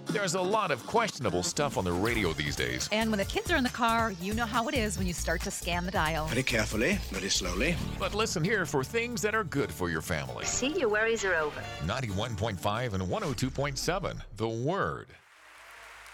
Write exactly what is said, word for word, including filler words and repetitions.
There's a lot of questionable stuff on the radio these days. And when the kids are in the car, you know how it is when you start to scan the dial. Very carefully, very slowly. But listen here for things that are good for your family. See, your worries are over. ninety-one point five and one oh two point seven, The Word.